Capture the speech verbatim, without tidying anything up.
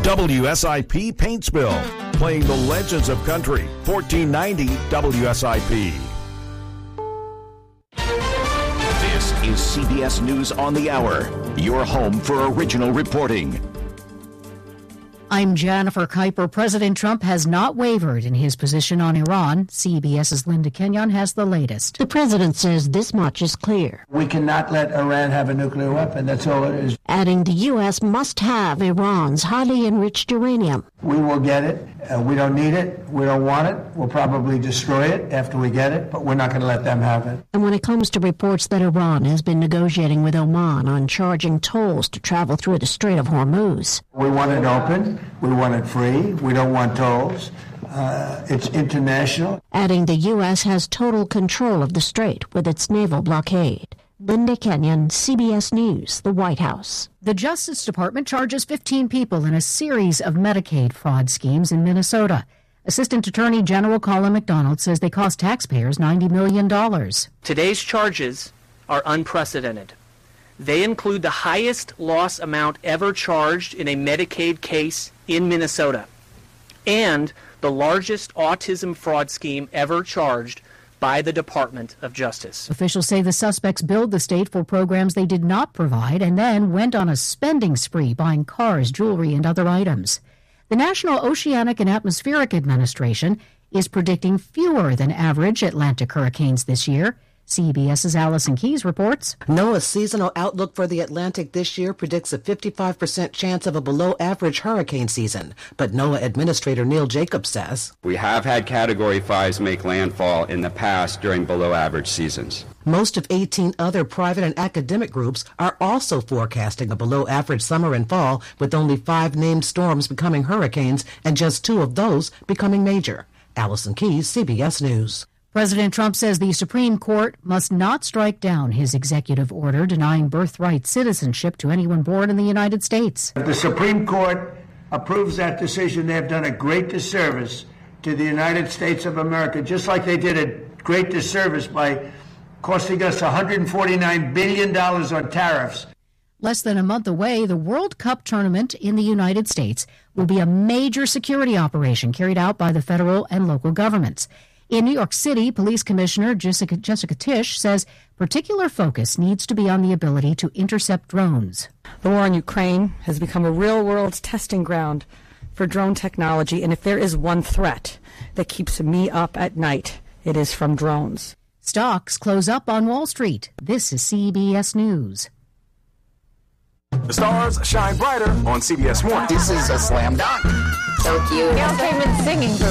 W S I P Paintsville, playing the legends of country. fourteen ninety W S I P. This is C B S News on the Hour, your home for original reporting. I'm Jennifer Kuiper. President Trump has not wavered in his position on Iran. CBS's Linda Kenyon has the latest. The president says this much is clear. We cannot let Iran have a nuclear weapon. That's all it is. Adding the U S must have Iran's highly enriched uranium. We will get it. Uh, we don't need it. We don't want it. We'll probably destroy it after we get it, but we're not going to let them have it. And when it comes to reports that Iran has been negotiating with Oman on charging tolls to travel through the Strait of Hormuz. We want it open. We want it free. We don't want tolls. Uh, it's international. Adding the U S has total control of the strait with its naval blockade. Linda Kenyon, C B S News, the White House. The Justice Department charges fifteen people in a series of Medicaid fraud schemes in Minnesota. Assistant Attorney General Colin McDonald says they cost taxpayers ninety million dollars. Today's charges are unprecedented. They include the highest loss amount ever charged in a Medicaid case in Minnesota and the largest autism fraud scheme ever charged by the Department of Justice. Officials say the suspects billed the state for programs they did not provide and then went on a spending spree buying cars, jewelry, and other items. The National Oceanic and Atmospheric Administration is predicting fewer than average Atlantic hurricanes this year. CBS's Allison Keyes reports. NOAA's seasonal outlook for the Atlantic this year predicts a fifty-five percent chance of a below-average hurricane season. But NOAA Administrator Neil Jacobs says, we have had Category fives make landfall in the past during below-average seasons. Most of eighteen other private and academic groups are also forecasting a below-average summer and fall, with only five named storms becoming hurricanes and just two of those becoming major. Allison Keyes, C B S News. President Trump says the Supreme Court must not strike down his executive order denying birthright citizenship to anyone born in the United States. If the Supreme Court approves that decision, they have done a great disservice to the United States of America, just like they did a great disservice by costing us one hundred forty-nine billion dollars on tariffs. Less than a month away, the World Cup tournament in the United States will be a major security operation carried out by the federal and local governments. In New York City, Police Commissioner Jessica, Jessica Tisch says particular focus needs to be on the ability to intercept drones. The war in Ukraine has become a real-world testing ground for drone technology, and if there is one threat that keeps me up at night, it is from drones. Stocks close up on Wall Street. This is C B S News. The stars shine brighter on C B S Morning. This is a slam dunk. So cute. Gail came in singing for